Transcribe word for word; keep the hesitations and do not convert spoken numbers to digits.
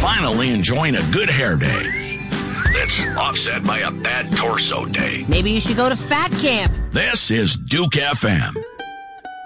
finally enjoying a good hair day that's offset by a bad torso day. Maybe you should go to fat camp. This is Duke F M.